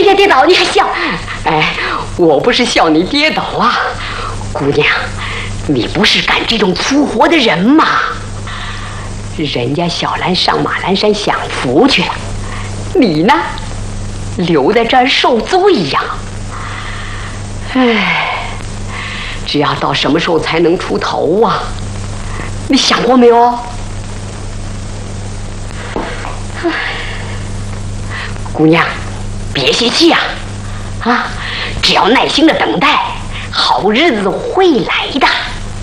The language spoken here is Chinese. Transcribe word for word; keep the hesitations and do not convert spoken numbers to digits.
跌跌倒你还笑？哎，我不是笑你跌倒啊，姑娘，你不是干这种粗活的人吗？人家小兰上马栏山享福去了，你呢，留在这儿受罪呀。哎，只要到什么时候才能出头啊？你想过没有？姑娘，别泄气呀！啊，只要耐心的等待，好日子会来的。